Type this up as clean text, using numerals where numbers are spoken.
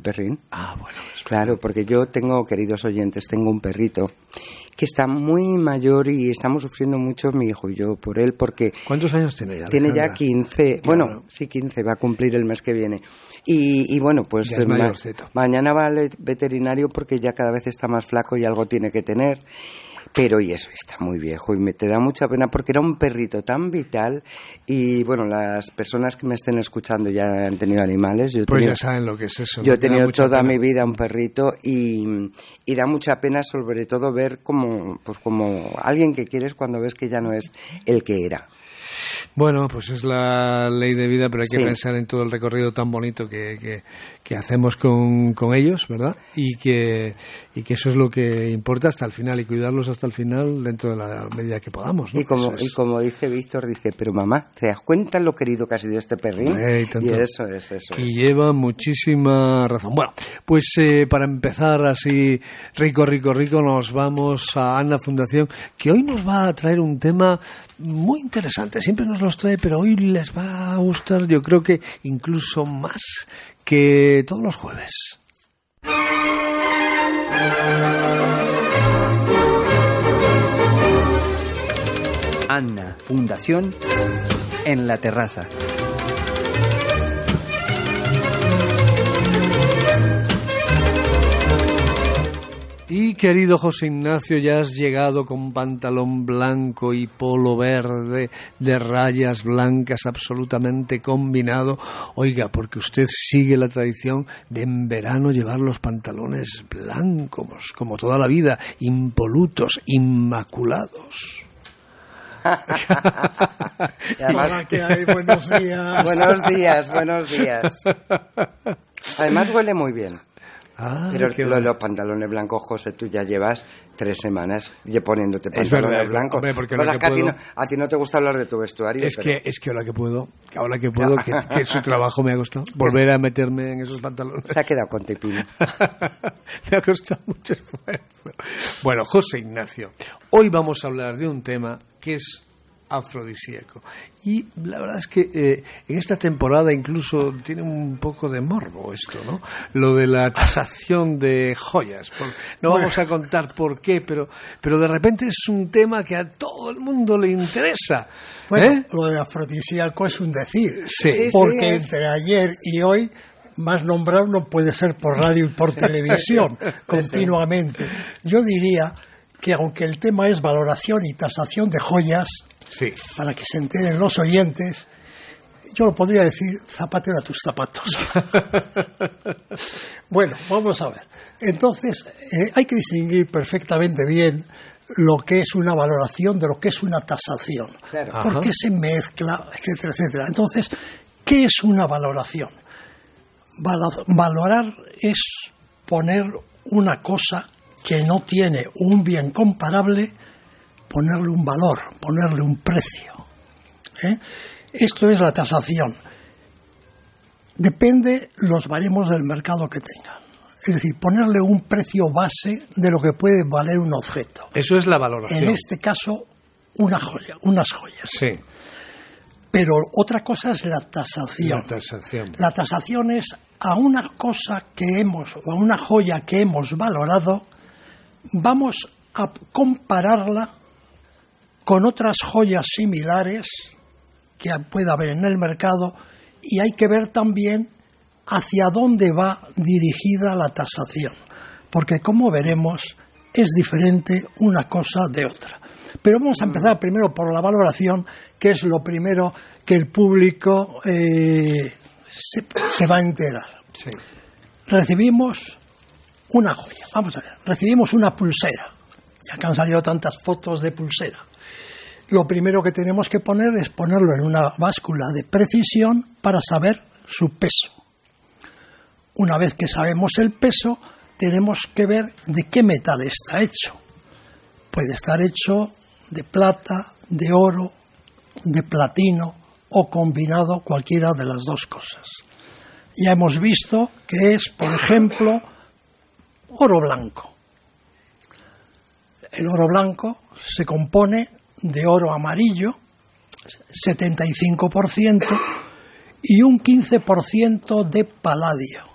perrín. Ah, bueno. Claro, porque yo tengo, queridos oyentes, tengo un perrito que está muy mayor y estamos sufriendo mucho mi hijo y yo por él, porque... ¿Cuántos años tiene ya, Tiene ya 15, Claro. bueno, sí, 15, va a cumplir el mes que viene. Y bueno, pues Ya es mayorcito. mañana va al veterinario porque ya cada vez está más flaco y algo tiene que tener. Pero y eso, está muy viejo y me te da mucha pena porque era un perrito tan vital y bueno, las personas que me estén escuchando ya han tenido animales. Pues ya saben lo que es eso. Yo he tenido toda pena. mi vida un perrito y da mucha pena sobre todo ver como alguien que quieres cuando ves que ya no es el que era. Bueno, pues es la ley de vida, pero hay que Sí. pensar en todo el recorrido tan bonito que hacemos con ellos, ¿verdad? Y que eso es lo que importa hasta el final y cuidarlos hasta el final dentro de la medida que podamos, ¿no? Y como dice Víctor, dice, pero mamá, ¿te das cuenta lo querido que ha sido este perrín? Y eso es. Y lleva muchísima razón. Bueno, pues para empezar así rico, nos vamos a Anna Fundación, que hoy nos va a traer un tema muy interesante. Siempre nos los trae, pero hoy les va a gustar, yo creo que incluso más que todos los jueves. Anna Fundación en la terraza. Y querido José Ignacio, ya has llegado con pantalón blanco y polo verde de rayas blancas absolutamente combinado. Oiga, porque usted sigue la tradición de en verano llevar los pantalones blancos, como toda la vida, impolutos, inmaculados. Hola, ¿qué hay? Buenos días. Buenos días. Además huele muy bien. Pero los pantalones blancos, José, tú ya llevas 3 semanas poniéndote pantalones blancos. Hombre, porque pues que a ti no te gusta hablar de tu vestuario. Es que ahora que puedo, que su trabajo me ha costado volver a meterme en esos pantalones. Se ha quedado con Tepino. Me ha costado mucho esfuerzo. Bueno, José Ignacio, hoy vamos a hablar de un tema que es afrodisíaco. Y la verdad es que en esta temporada incluso tiene un poco de morbo esto, ¿no? Lo de la tasación de joyas. No vamos a contar por qué, pero de repente es un tema que a todo el mundo le interesa. Bueno, lo de afrodisíaco es un decir. Sí. Porque entre ayer y hoy, más nombrado no puede ser por radio y por televisión, continuamente. Yo diría que aunque el tema es valoración y tasación de joyas, sí, para que se enteren los oyentes, yo lo podría decir, zapatero a tus zapatos. Bueno, vamos a ver. Entonces, hay que distinguir perfectamente bien lo que es una valoración de lo que es una tasación. Claro. ¿Por qué se mezcla, etcétera, etcétera? Entonces, ¿qué es una valoración? Valorar es poner una cosa que no tiene un bien comparable, ponerle un valor, ponerle un precio. Esto es la tasación. Depende los baremos del mercado que tengan. Es decir, ponerle un precio base de lo que puede valer un objeto. Eso es la valoración. En este caso, unas joyas. Sí. Pero otra cosa es la tasación. La tasación es a una cosa o a una joya que hemos valorado, vamos a compararla con otras joyas similares que pueda haber en el mercado, y hay que ver también hacia dónde va dirigida la tasación, porque como veremos es diferente una cosa de otra. Pero vamos a empezar primero por la valoración, que es lo primero que el público se va a enterar. Sí. Recibimos una joya, vamos a ver, recibimos una pulsera, ya que han salido tantas fotos de pulsera. Lo primero que tenemos que poner es ponerlo en una báscula de precisión para saber su peso. Una vez que sabemos el peso, tenemos que ver de qué metal está hecho. Puede estar hecho de plata, de oro, de platino o combinado cualquiera de las dos cosas. Ya hemos visto que es, por ejemplo, oro blanco. El oro blanco se compone de oro amarillo, 75%, y un 15% de paladio.